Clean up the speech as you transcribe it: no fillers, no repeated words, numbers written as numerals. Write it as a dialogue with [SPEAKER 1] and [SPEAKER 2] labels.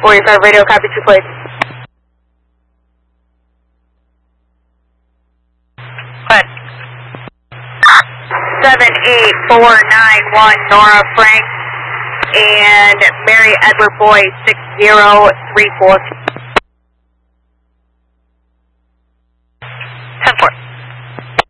[SPEAKER 1] Warrior 5 radio, copy 2 plates.
[SPEAKER 2] What?
[SPEAKER 1] 78491 Nora Frank and Mary Edward Boy 6034.